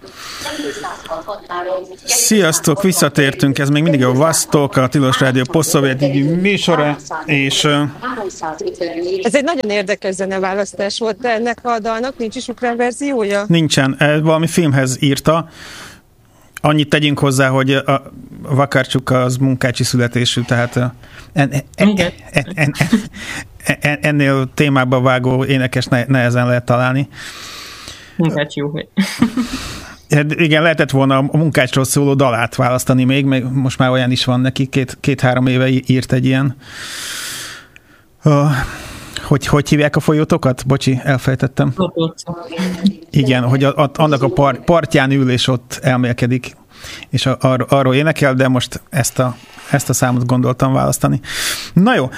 Sziasztok, visszatértünk, ez még mindig a Vasztok, a Tilos Rádió posztszovjet műsora, és... Ez egy nagyon érdekes zeneválasztás volt, de ennek a dalnak nincs is ukrán verziója? Nincsen, valami filmhez írta. Annyit tegyünk hozzá, hogy a Vakarcsuk az munkácsi születésű, tehát ennél témába vágó énekes nehezen lehet találni. Munkács jó. Igen, lehetett volna a munkácsról szóló dalát választani még most már olyan is van neki, két-három éve írt egy ilyen. Hogy hívják a folyótokat? Bocsi, elfejtettem. Igen, hogy annak a partján ül, és ott elmélkedik, és arról énekel, de most ezt a számot gondoltam választani. Na jó,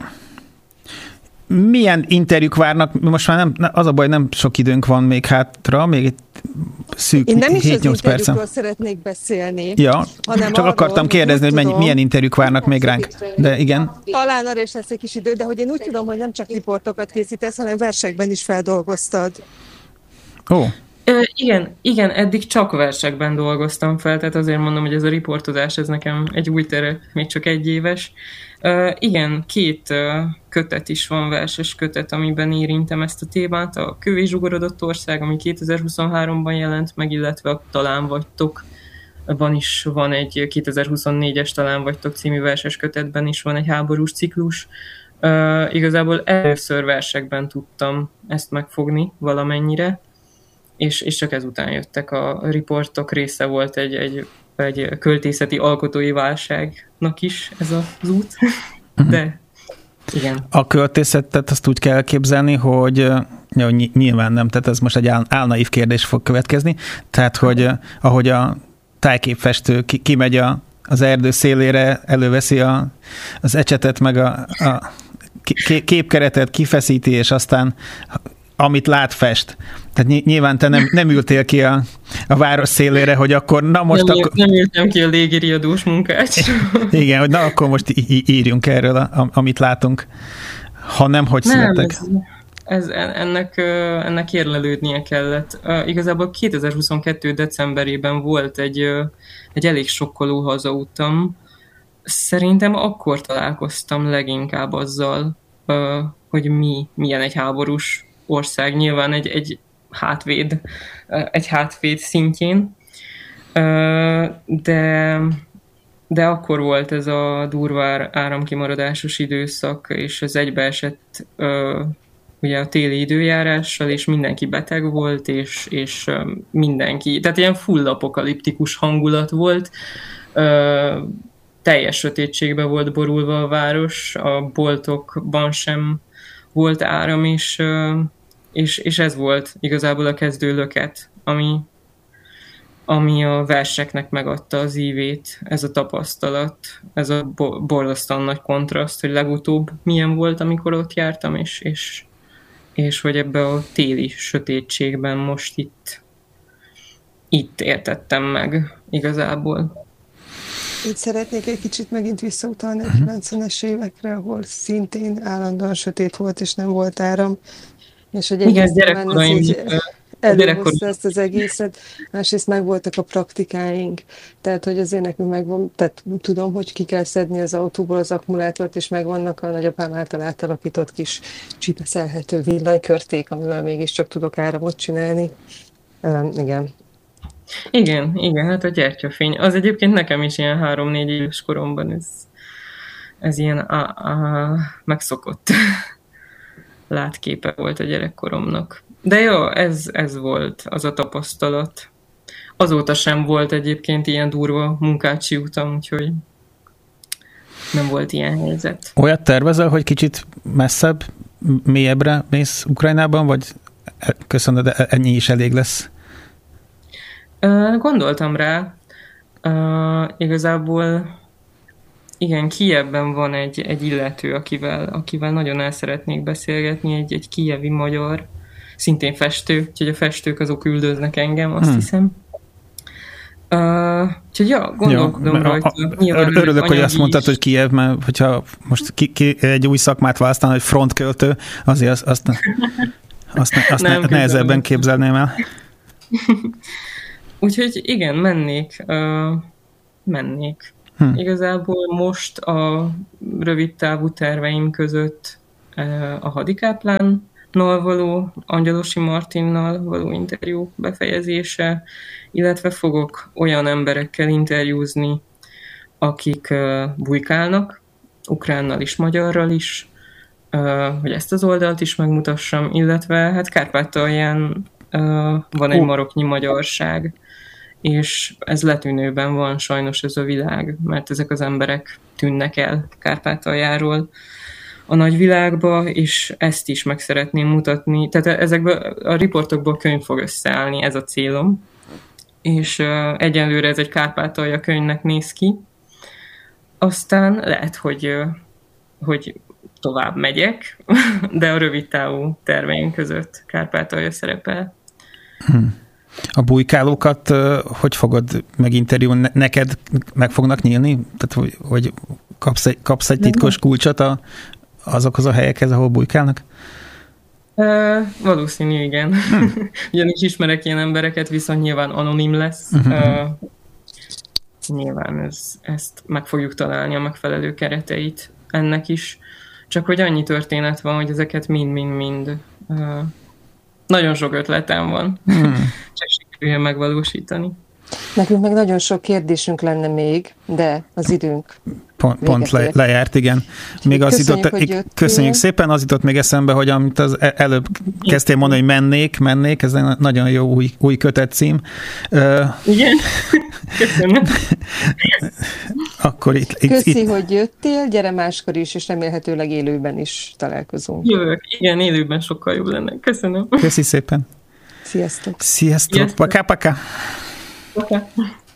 milyen interjúk várnak? Most már az a baj, nem sok időnk van még hátra, még egy szűk 7-8 percen. Én nem is az interjúkról szeretnék beszélni. Ja, hanem csak arról, akartam kérdezni, hogy milyen interjúk várnak még ránk. De igen. Talán arra is lesz egy kis idő, de hogy én úgy tudom, hogy nem csak riportokat készítesz, hanem versekben is feldolgoztad. Ó. Igen, eddig csak versekben dolgoztam fel, tehát azért mondom, hogy ez a riportozás, ez nekem egy új tere, még csak 1 éves. Igen, 2 kötet is van, verses kötet, amiben érintem ezt a témát. A Kővé zsugorodott ország, ami 2023-ban jelent meg, illetve a Talán vagytok-ban is van egy 2024-es Talán vagytok című verses kötetben is van egy háborús ciklus. Igazából először versekben tudtam ezt megfogni valamennyire, és csak ezután jöttek a riportok, része volt egy költészeti alkotói válságnak is ez az út, de igen. A költészetet azt úgy kell elképzelni, hogy nyilván nem, tehát ez most egy álnaív kérdés fog következni, tehát hogy ahogy a tájképfestő kimegy az erdő szélére, előveszi az ecsetet, meg a képkeretet, kifeszíti, és aztán amit lát, fest. Tehát nyilván te nem ültél ki a város szélére, hogy akkor na most... Nem ültem ki a légiriadós munkácsra. Igen, hogy na akkor most írjunk erről, amit látunk. Ha nem, hogy születtek. Ennek érlelődnie kellett. Igazából 2022. decemberében volt egy elég sokkoló hazautam. Szerintem akkor találkoztam leginkább azzal, hogy milyen egy háborús ország, nyilván egy hátvéd szintjén, de akkor volt ez a durva áramkimaradásos időszak, és ez egybeesett ugye a téli időjárással, és mindenki beteg volt, és mindenki, tehát ilyen full apokaliptikus hangulat volt, teljes sötétségbe volt borulva a város, a boltokban sem volt áram, és ez volt igazából a kezdő löket, ami a verseknek megadta az ívét, ez a tapasztalat, ez a borzasztóan nagy kontraszt, hogy legutóbb milyen volt, amikor ott jártam, és hogy ebbe a téli sötétségben most itt értettem meg igazából. Itt szeretnék egy kicsit megint visszautalni a 90-es évekre, ahol szintén állandóan sötét volt, és nem volt áram. És hogy igen, gyerekkoraim előhozta ezt az egészet, másrészt megvoltak a praktikáink, tehát hogy azért nekünk megvan, tehát tudom, hogy ki kell szedni az autóból az akkumulátort, és megvannak a nagyapám által átalakított kis csipeszelhető villanykörték, amivel mégiscsak tudok áramot csinálni. Igen, hát a gyertyafény. Az egyébként nekem is ilyen 3-4 éves koromban ez ilyen megszokott látképe volt a gyerekkoromnak. De jó, ez volt az a tapasztalat. Azóta sem volt egyébként ilyen durva munkácsi utam, úgyhogy nem volt ilyen helyzet. Olyat tervezel, hogy kicsit messzebb, mélyebbre mész Ukrajnában, vagy köszönöd, ennyi is elég lesz? Gondoltam rá. Igazából igen, Kijevben van egy illető, akivel nagyon el szeretnék beszélgetni, egy kijevi magyar, szintén festő, úgyhogy a festők azok üldöznek engem, azt hiszem. Úgyhogy ja, gondolkodom rajta. Örülök, hogy azt mondtad, hogy Kijev, mert hogyha most egy új szakmát választana, hogy frontköltő, azért azt nehezebben képzelném el. Úgyhogy igen, mennék. Igazából most a rövid távú terveim között a Hadikáplánnal való, Angyalosi Martinnal való interjú befejezése, illetve fogok olyan emberekkel interjúzni, akik bujkálnak, ukránnal is, magyarral is, hogy ezt az oldalt is megmutassam, illetve hát Kárpátalján van egy maroknyi magyarság, és ez letűnőben van sajnos ez a világ, mert ezek az emberek tűnnek el Kárpátaljáról a nagyvilágba, és ezt is meg szeretném mutatni. Tehát ezekből a riportokból könyv fog összeállni, ez a célom, és egyenlőre ez egy Kárpátalja könyvnek néz ki. Aztán lehet, hogy tovább megyek, de a rövid távú terveim között Kárpátalja szerepel. A bujkálókat hogy fogod meginterjúlni? Neked meg fognak nyílni? Tehát, hogy kapsz egy titkos kulcsot azokhoz a helyekhez, ahol bujkálnak? Valószínű, igen. Ugyanis ismerek ilyen embereket, viszont nyilván anonim lesz. Nyilván ezt meg fogjuk találni a megfelelő kereteit ennek is. Csak hogy annyi történet van, hogy ezeket mind nagyon sok ötletem van. Csak sikerüljön megvalósítani. Nekünk meg nagyon sok kérdésünk lenne még, de az időnk pont lejárt, igen. Még köszönjük szépen, az jutott még eszembe, hogy amit az előbb kezdtél mondani, hogy mennék, ez egy nagyon jó új kötet cím. Igen, köszönöm. Akkor Köszi, hogy jöttél, gyere máskor is, és remélhetőleg élőben is találkozunk. Jövök, igen, élőben sokkal jobb lenne. Köszönöm. Köszi szépen. Sziasztok. Sziasztok. Paka. Paka.